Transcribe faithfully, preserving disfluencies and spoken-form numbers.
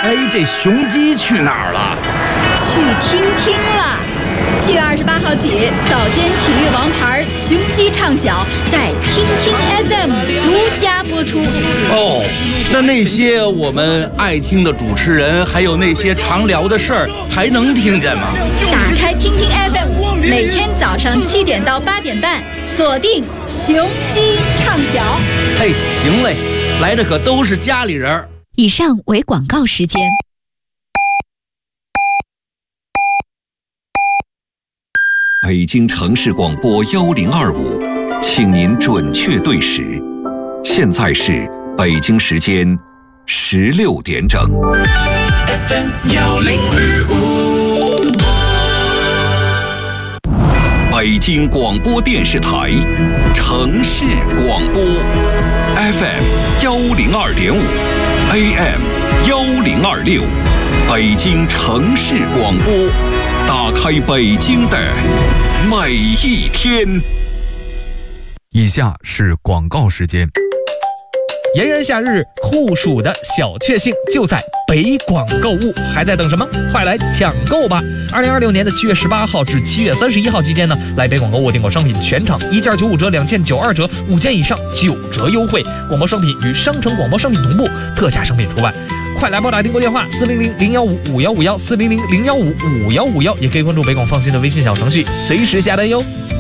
哎，这雄鸡去哪儿了？ 去听听了。七月二十八号起，早间体育王牌雄鸡唱晓在听听 F M 独家播出。 哦，那那些我们爱听的主持人，还有那些常聊的事儿，还能听见吗？ 打开听听 F M， 每天早上七点到八点半，锁定雄鸡唱晓。 嘿，行嘞，来的可都是家里人。 以上为广告时间。 北京城市广播幺零二五，请您准确对时，现在是北京时间十六点整。 F M 幺零二五， 北京广播电视台城市广播 F M 幺零二点五 A M 幺零二六，北京城市广播，打开北京的每一天。 以下是广告时间。 炎炎夏日，酷暑的小确幸就在北广购物，还在等什么？快来抢购吧！二零二六年的七月十八号至七月三十一号期间呢，来北广购物订购商品全场一件九五折，两件九二折，五件以上九折优惠。广播商品与商城广播商品同步，特价商品除外。快来拨打订购电话四零零零幺五五幺五幺四零零零幺五五幺五幺，也可以关注北广放心的微信小程序，随时下单哟。